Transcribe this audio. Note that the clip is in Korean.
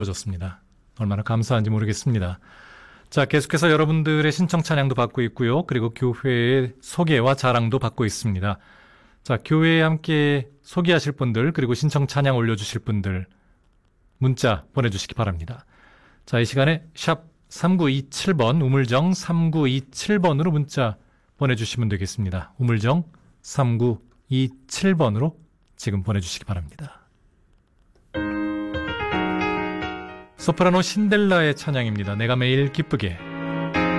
줬습니다. 얼마나 감사한지 모르겠습니다. 자, 계속해서 여러분들의 신청 찬양도 받고 있고요. 그리고 교회의 소개와 자랑도 받고 있습니다. 자, 교회에 함께 소개하실 분들, 그리고 신청 찬양 올려주실 분들 문자 보내주시기 바랍니다. 자, 이 시간에 샵 3927번, 우물정 3927번으로 문자 보내주시면 되겠습니다. 우물정 3927번으로 지금 보내주시기 바랍니다. 소프라노 신델라의 찬양입니다. 내가 매일 기쁘게.